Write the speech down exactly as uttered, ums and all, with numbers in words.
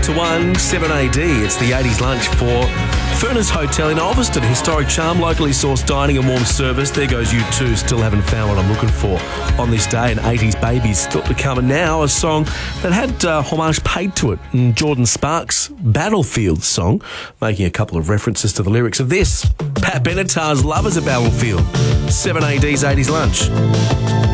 to one, seven A D. It's the eighties lunch for Furnace Hotel in Ulverston. Historic charm, locally sourced dining and warm service. There goes You Too. Still haven't found what I'm looking for on this day. And eighties Babies still to come. And now a song that had uh, homage paid to it. And Jordan Sparks' Battlefield song, making a couple of references to the lyrics of this. Pat Benatar's Love is a Battlefield. seven A D's eighties lunch.